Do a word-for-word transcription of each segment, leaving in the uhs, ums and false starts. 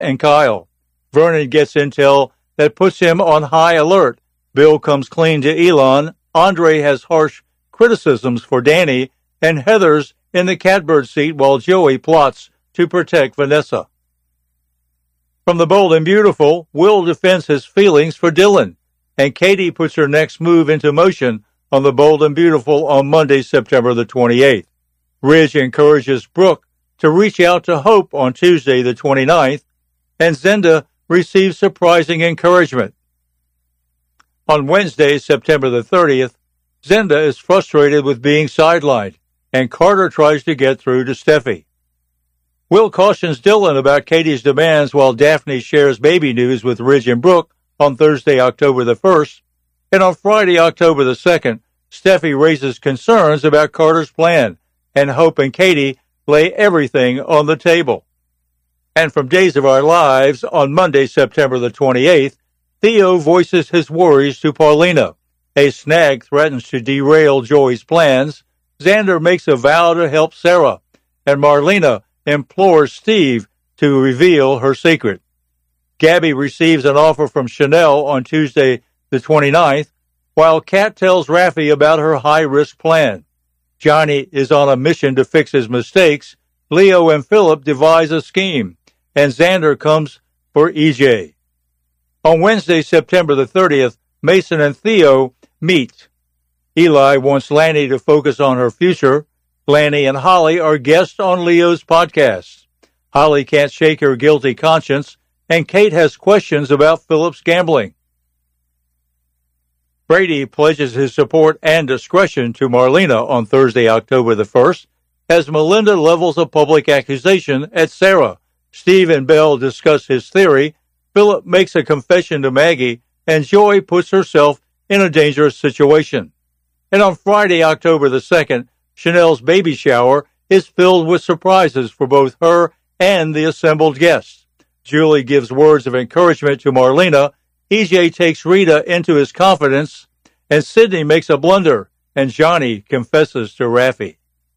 and Kyle. Vernon gets intel that puts him on high alert. Bill comes clean to Elon. Andre has harsh criticisms for Danny, and Heather's in the catbird seat while Joey plots to protect Vanessa. From The Bold and Beautiful, Will defends his feelings for Dylan, and Katie puts her next move into motion on The Bold and Beautiful on Monday, September the twenty-eighth. Ridge encourages Brooke to reach out to Hope on Tuesday the twenty-ninth, and Zenda receives surprising encouragement. On Wednesday, September the thirtieth, Zenda is frustrated with being sidelined, and Carter tries to get through to Steffi. Will cautions Dylan about Katie's demands while Daphne shares baby news with Ridge and Brooke on Thursday, October the first, and on Friday, October the second, Steffi raises concerns about Carter's plan, and Hope and Katie lay everything on the table. And from Days of Our Lives, on Monday, September the twenty-eighth, Theo voices his worries to Paulina. A snag threatens to derail Joey's plans. Xander makes a vow to help Sarah, and Marlena implores Steve to reveal her secret. Gabby receives an offer from Chanel on Tuesday the twenty-ninth, while Kat tells Raffi about her high-risk plan. Johnny is on a mission to fix his mistakes. Leo and Philip devise a scheme, and Xander comes for E J. On Wednesday, September the thirtieth, Mason and Theo meet. Eli wants Lanny to focus on her future. Lanny and Holly are guests on Leo's podcast. Holly can't shake her guilty conscience, and Kate has questions about Philip's gambling. Brady pledges his support and discretion to Marlena on Thursday, October the first, as Melinda levels a public accusation at Sarah. Steve and Belle discuss his theory. Philip makes a confession to Maggie, and Joy puts herself in a dangerous situation. And on Friday, October the second, Chanel's baby shower is filled with surprises for both her and the assembled guests. Julie gives words of encouragement to Marlena. E J takes Rita into his confidence, and Sydney makes a blunder, and Johnny confesses to Raffi.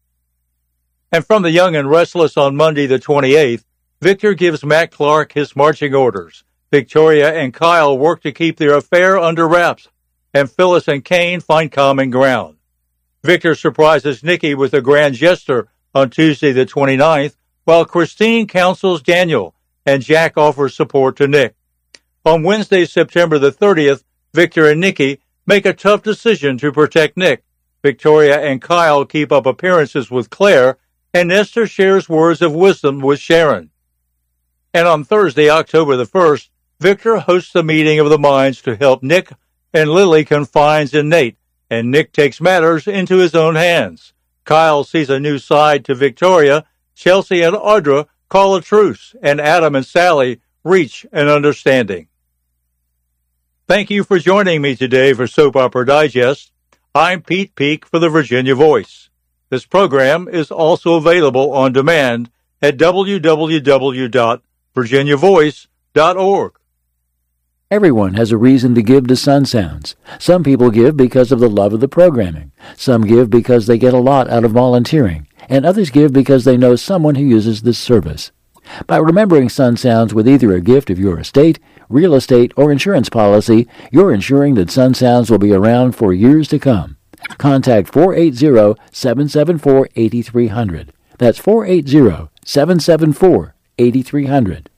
And from The Young and Restless on Monday the twenty-eighth, Victor gives Matt Clark his marching orders. Victoria and Kyle work to keep their affair under wraps, and Phyllis and Kane find common ground. Victor surprises Nikki with a grand gesture on Tuesday the twenty-ninth, while Christine counsels Daniel, and Jack offers support to Nick. On Wednesday, September the thirtieth, Victor and Nikki make a tough decision to protect Nick. Victoria and Kyle keep up appearances with Claire, and Esther shares words of wisdom with Sharon. And on Thursday, October the first, Victor hosts a meeting of the minds to help Nick, and Lily confides in Nate, and Nick takes matters into his own hands. Kyle sees a new side to Victoria. Chelsea and Audra call a truce, and Adam and Sally reach an understanding. Thank you for joining me today for Soap Opera Digest. I'm Pete Peak for the Virginia Voice. This program is also available on demand at w w w dot virginia voice dot org. Everyone has a reason to give to Sun Sounds. Some people give because of the love of the programming. Some give because they get a lot out of volunteering. And others give because they know someone who uses this service. By remembering Sun Sounds with either a gift of your estate, real estate, or insurance policy, you're ensuring that Sun Sounds will be around for years to come. Contact four eight zero, seven seven four, eight three zero zero. That's four eight zero, seven seven four, eight three zero zero.